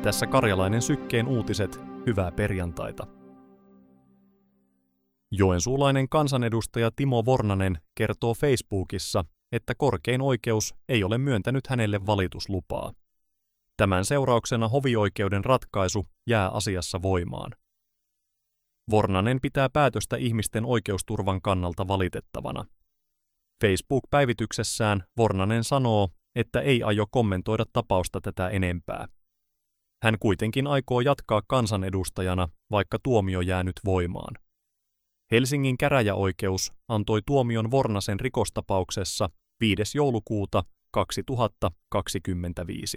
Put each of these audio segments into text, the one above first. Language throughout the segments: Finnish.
Tässä Karjalainen Sykkeen uutiset, hyvää perjantaita. Joensuulainen kansanedustaja Timo Vornanen kertoo Facebookissa, että korkein oikeus ei ole myöntänyt hänelle valituslupaa. Tämän seurauksena hovioikeuden ratkaisu jää asiassa voimaan. Vornanen pitää päätöstä ihmisten oikeusturvan kannalta valitettavana. Facebook-päivityksessään Vornanen sanoo, että ei aio kommentoida tapausta tätä enempää. Hän kuitenkin aikoo jatkaa kansanedustajana, vaikka tuomio jää nyt voimaan. Helsingin käräjäoikeus antoi tuomion Vornasen rikostapauksessa 5. joulukuuta 2025.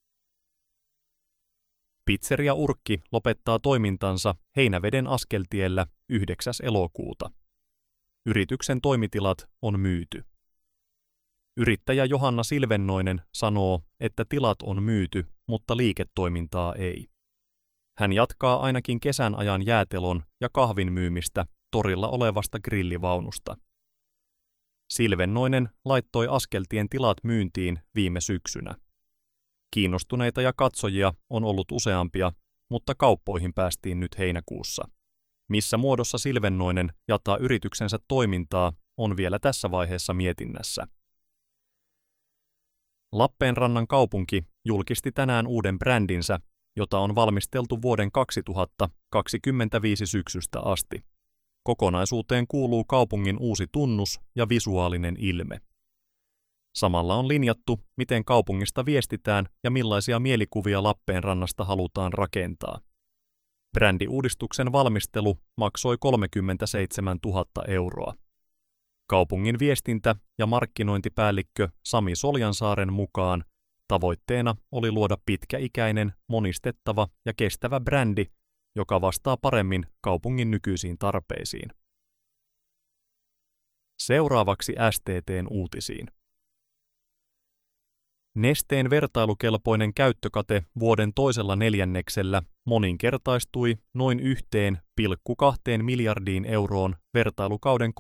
Pizzeria Urkki lopettaa toimintansa Heinäveden Askeltiellä 9. elokuuta. Yrityksen toimitilat on myyty. Yrittäjä Johanna Silvennoinen sanoo, että tilat on myyty, mutta liiketoimintaa ei. Hän jatkaa ainakin kesän ajan jäätelon ja kahvin myymistä torilla olevasta grillivaunusta. Silvennoinen laittoi Askeltien tilat myyntiin viime syksynä. Kiinnostuneita ja katsojia on ollut useampia, mutta kauppoihin päästiin nyt heinäkuussa. Missä muodossa Silvennoinen jatkaa yrityksensä toimintaa, on vielä tässä vaiheessa mietinnässä. Lappeenrannan kaupunki julkisti tänään uuden brändinsä, jota on valmisteltu vuoden 2025 syksystä asti. Kokonaisuuteen kuuluu kaupungin uusi tunnus ja visuaalinen ilme. Samalla on linjattu, miten kaupungista viestitään ja millaisia mielikuvia Lappeenrannasta halutaan rakentaa. Brändiuudistuksen valmistelu maksoi 37 000 euroa. Kaupungin viestintä- ja markkinointipäällikkö Sami Soljansaaren mukaan tavoitteena oli luoda pitkäikäinen, monistettava ja kestävä brändi, joka vastaa paremmin kaupungin nykyisiin tarpeisiin. Seuraavaksi STT:n uutisiin. Nesteen vertailukelpoinen käyttökate vuoden toisella neljänneksellä moninkertaistui noin 1,2 miljardiin euroon vertailukauden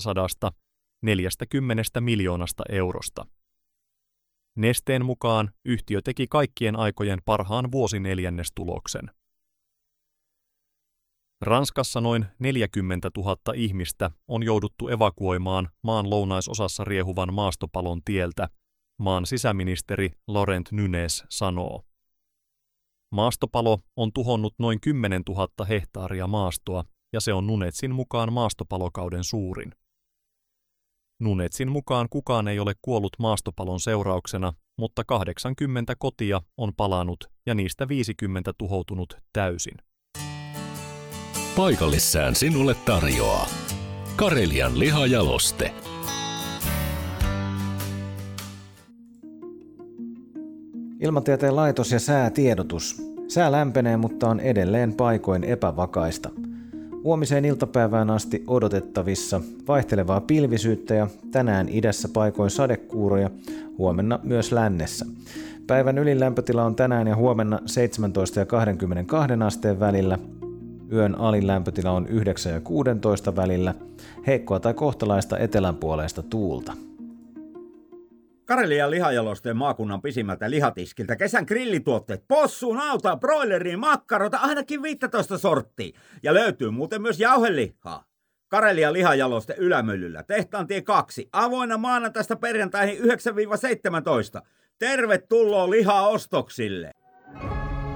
340 miljoonasta eurosta. Nesteen mukaan yhtiö teki kaikkien aikojen parhaan vuosineljännestuloksen. Ranskassa noin 40 000 ihmistä on jouduttu evakuoimaan maan lounaisosassa riehuvan maastopalon tieltä, maan sisäministeri Laurent Nunez sanoo. Maastopalo on tuhonnut noin 10 000 hehtaaria maastoa, ja se on Nunezin mukaan maastopalokauden suurin. Nunezin mukaan kukaan ei ole kuollut maastopalon seurauksena, mutta 80 kotia on palanut ja niistä 50 tuhoutunut täysin. Paikallissään sinulle tarjoaa Karelian lihajaloste. Ilmatieteen laitos ja säätiedotus. Sää lämpenee, mutta on edelleen paikoin epävakaista. Huomiseen iltapäivään asti odotettavissa vaihtelevaa pilvisyyttä ja tänään idässä paikoin sadekuuroja, huomenna myös lännessä. Päivän ylin lämpötila on tänään ja huomenna 17 ja 22 asteen välillä. Yön alin lämpötila on 9 ja 16 välillä. Heikkoa tai kohtalaista etelänpuoleista tuulta. Karelian lihajalosteen maakunnan pisimmältä lihatiskiltä kesän grillituotteet, possuun, nautaa, broileriin, makkarota, ainakin 15 sorttia. Ja löytyy muuten myös jauhelihaa. Karelian lihajaloste Ylämyllyllä, Tehtaantie 2, avoinna maanantaista perjantaihin 9-17. Tervetuloa lihaostoksille!